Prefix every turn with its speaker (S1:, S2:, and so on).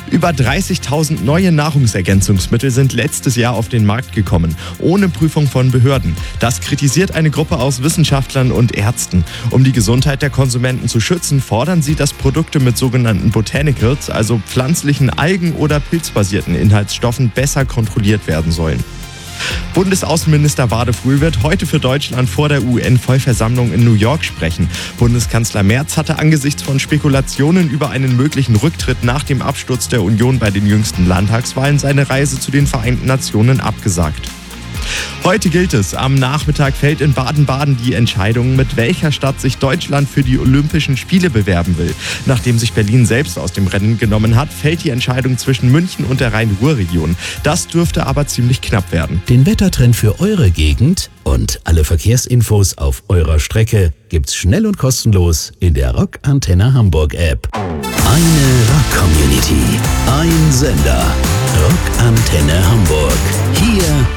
S1: Über 30.000 neue Nahrungsergänzungsmittel sind letztes Jahr auf den Markt gekommen, ohne Prüfung von Behörden. Das kritisiert eine Gruppe aus Wissenschaftlern und Ärzten. Um die Gesundheit der Konsumenten zu schützen, fordern sie, dass Produkte mit sogenannten Botanicals, also pflanzlichen Algen- oder pilzbasierten Inhaltsstoffen, besser kontrolliert werden sollen. Bundesaußenminister Wadefuhl wird heute für Deutschland vor der UN-Vollversammlung in New York sprechen. Bundeskanzler Merz hatte angesichts von Spekulationen über einen möglichen Rücktritt nach dem Absturz der Union bei den jüngsten Landtagswahlen seine Reise zu den Vereinten Nationen abgesagt. Heute gilt es, am Nachmittag fällt in Baden-Baden die Entscheidung, mit welcher Stadt sich Deutschland für die Olympischen Spiele bewerben will. Nachdem sich Berlin selbst aus dem Rennen genommen hat, fällt die Entscheidung zwischen München und der Rhein-Ruhr-Region. Das dürfte aber ziemlich knapp werden.
S2: Den Wettertrend für eure Gegend und alle Verkehrsinfos auf eurer Strecke gibt's schnell und kostenlos in der Rock Antenne Hamburg App. Eine Rock-Community, ein Sender. Rock Antenne Hamburg. Hier